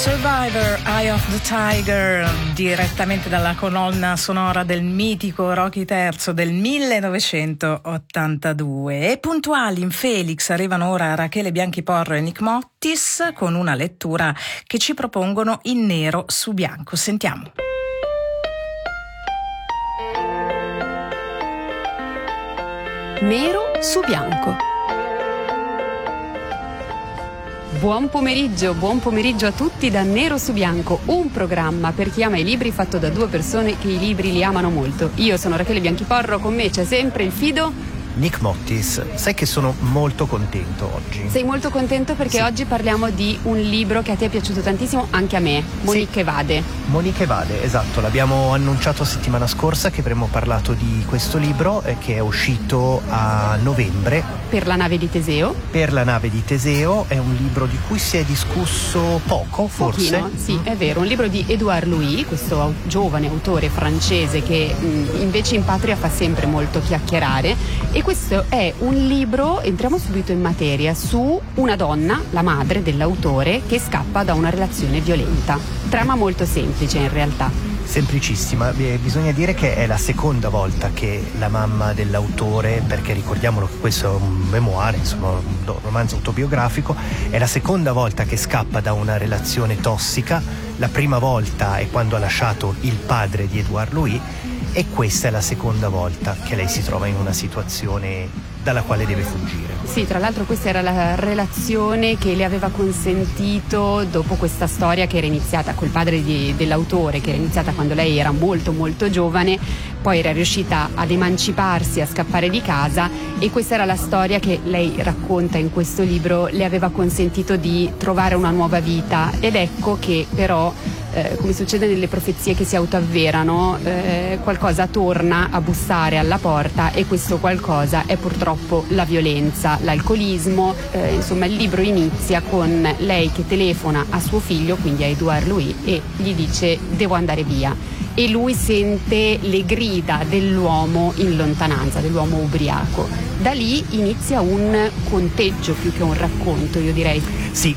Survivor, Eye of the Tiger, direttamente dalla colonna sonora del mitico Rocky III del 1982. E puntuali in Felix arrivano ora Rachele Bianchiporro e Nick Mottis con una lettura che ci propongono in nero su bianco. Sentiamo. Nero su bianco. Buon pomeriggio a tutti da Nero su Bianco, un programma per chi ama i libri fatto da due persone che i libri li amano molto. Io sono Rachele Bianchiporro, con me c'è sempre il fido Nick Mottis. Sai che sono molto contento oggi. Sei molto contento perché sì. Oggi parliamo di un libro che a te è piaciuto tantissimo, anche a me, Monique Evade. Monique Evade, esatto, l'abbiamo annunciato settimana scorsa che avremmo parlato di questo libro che è uscito a novembre. Per la nave di Teseo. Per la nave di Teseo, è un libro di cui si è discusso poco, forse. Pochino, sì, è vero, un libro di Édouard Louis, questo giovane autore francese che invece in patria fa sempre molto chiacchierare. E questo è un libro, entriamo subito in materia, su una donna, la madre dell'autore, che scappa da una relazione violenta. Trama molto semplice in realtà. Semplicissima, bisogna dire che è la seconda volta che la mamma dell'autore, perché ricordiamolo che questo è un memoir, insomma un romanzo autobiografico, è la seconda volta che scappa da una relazione tossica. La prima volta è quando ha lasciato il padre di Édouard Louis e questa è la seconda volta che lei si trova in una situazione dalla quale deve fuggire. Sì, tra l'altro questa era la relazione che le aveva consentito, dopo questa storia che era iniziata col padre dell'autore, che era iniziata quando lei era molto molto giovane, poi era riuscita ad emanciparsi, a scappare di casa, e questa era la storia che lei racconta in questo libro, le aveva consentito di trovare una nuova vita. Ed ecco che però come succede nelle profezie che si autoavverano, qualcosa torna a bussare alla porta, e questo qualcosa è purtroppo la violenza, l'alcolismo. Insomma, il libro inizia con lei che telefona a suo figlio, quindi a Édouard Louis, e gli dice: devo andare via. E lui sente le grida dell'uomo in lontananza, dell'uomo ubriaco. Da lì inizia un conteggio più che un racconto, io direi. Sì,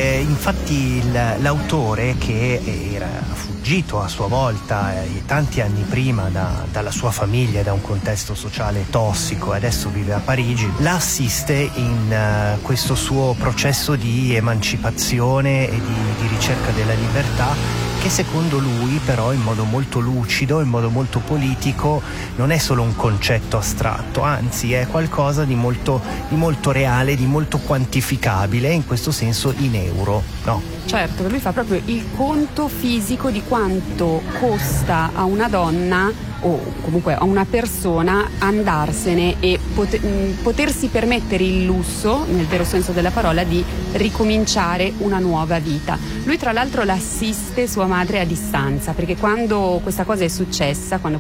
infatti l'autore, che era fuggito a sua volta tanti anni prima dalla sua famiglia e da un contesto sociale tossico, e adesso vive a Parigi, la assiste in questo suo processo di emancipazione e di ricerca della libertà, che secondo lui però in modo molto lucido, in modo molto politico, non è solo un concetto astratto, anzi è qualcosa di molto reale, di molto quantificabile, in questo senso in euro, no? Certo, lui fa proprio il conto fisico di quanto costa a una donna o comunque a una persona andarsene e potersi permettere il lusso, nel vero senso della parola, di ricominciare una nuova vita. Lui tra l'altro l'assiste sua madre a distanza, perché quando questa cosa è successa, quando